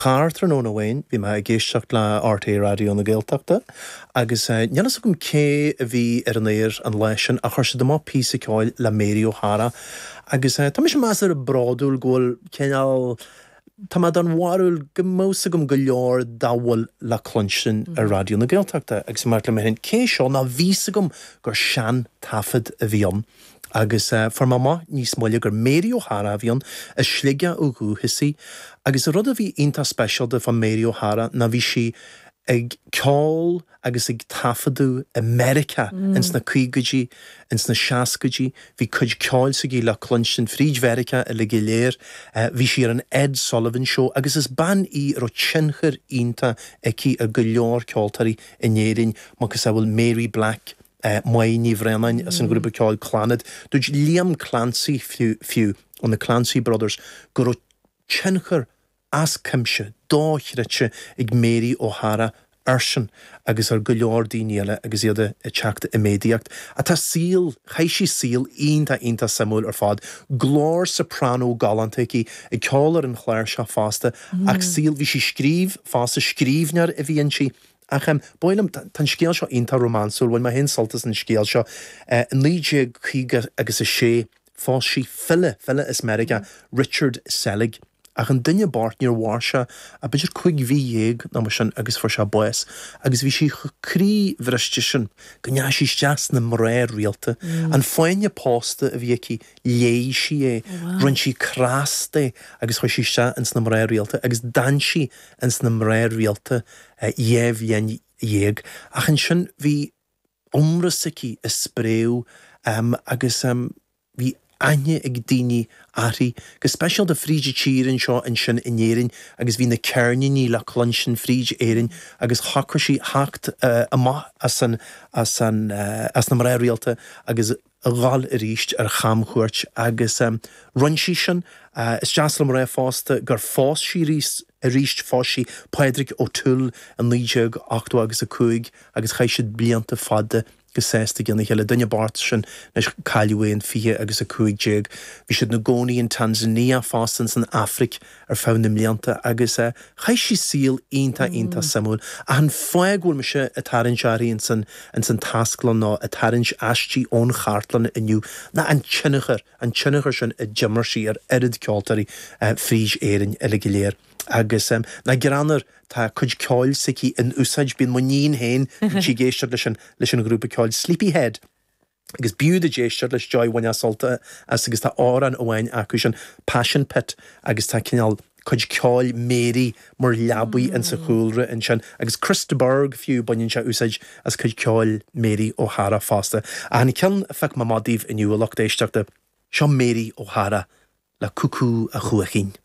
Cartar nó bhain, bhí me géisteach le RT radio na Gaeltachta, agus nelas gom cé a bhí ar an éir an leisin a chuir se do má písa ceáil le Mary O'Hara, agus tá mis más ar a bradúil ggóil ceall tá me an warúil gomósa gom go leor dáhfuil le clonsin a radio na Gaeltachta, agus mar le mé cé seo ná vísa gom gur sean tafad a bhíon. Agus for mamá níos moile gur Mary O'Hara bhíon a sliige ó gúthasaí, agus rud a bhí onanta special de fan Mary O'Hara na bhí si ag ceáil agus ag tafadú America ins na cuigadí, ins na seascadí, bhí chuid ceáil sa gí le clonsin Frídmherica a le giléir, bhí si ar an Ed Sullivan show, agus is ban í ro tsinchar onanta aici a go leor ceáiltarí in éirin, má cos bhfuil Mary Black, mai ní bhreanain as an grúpa ceáil Clanad. Dúid Liam Clancy fiú on the Clancy Brothers go tsinchar as cimse, dóithreite ag Mary O'Hara arsin agus ar go leor daoine agus iad a teachta i médiacht. A tá síl, chaisi síl onanta samúil ar fad, glór soprano galantaí i ceáil ar an chláir se fásta, ach síl bhí si scríb, fásta scríbnear a bhíonn si. Ach bóilm tan scéal seo onanta románsúil, bhain mar hen soltas an scéal seo, níide chuige agus a sé fás si fille is America, Richard Selig. Ach an duine bart níor bhharse a beidir chuig bhí dhéag ná mar sin agus for se buas, agus bhí si chrí bhreiste sin go neas sí steas na mréir rialta, an fáinne pásta a bhí aici léi si run si crásta agus chuir si ste ins na mréir rialta, agus dan si ins na mréir rialta dhéh dhéag. Ach an sin bhí omrasaí is spréú agus bhí aine ag daoine áthí, go special de fríide tírin seo an sin inéirin, agus bhí na cearnaí le clonsin fríide éirin, agus chacra sí hacht amach as na mra rialta, agus a gáil a ríist ar chamchuirt, agus run sí sin, is deas le mra fásta gur fás sí ríist fás sí Padraig O'Toole an 1980 agus a 5, agus chaisiid blianta fada go 60 gynna heile dunne bart sin nes caiúin fie agus a 5. Bhí siad na gcónaí in Tanzania fástan san Afric ar fáin na mblianta, agus chais sí síl onanta samúil. A an fáighúil me se a tarann searí in san tasclan ná a tarann astí ón chartlan inniu, na an tsinachar sin a jimmar sí ar erid ceoltarí fríd éirin a le giléir. Agus na granar tá chuid ceáil saí in úsáid bíon moníon hain sí géistear leis an grúpa ceáil Sleepyhead. Agus bíúd a géistear leis joyhaine solta as agus tá áran óhain acu sin Passion Pit, agus tá cinál chuid ceáil Mary mar leabaí in sa chúlra in sin, agus Christaberg fiú bainn se úsáid as chuid ceáil Mary O'Hara fásta. A hanna ceann a feic má madíomh inniu a locht éisteachta seo Mary O'Hara le cucú a chuachín.